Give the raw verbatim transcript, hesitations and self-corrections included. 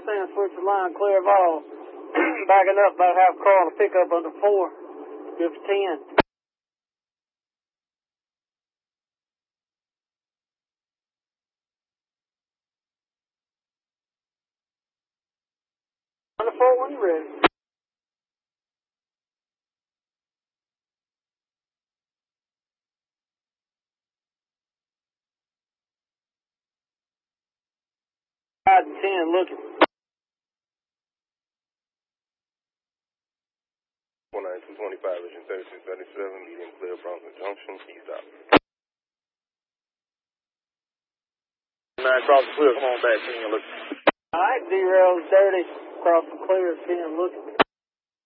Sam, switch the line, clear of all. Backing up about half car on a pickup under four. Good for ten. Under four when you're ready. Five and ten, looking. one nine two twenty-five, Vision thirty-six thirty-seven, medium clear Bronson Junction, east out. nine cross clear, come on back, ten, look. All right, zero dirty, cross the clear, ten, looking.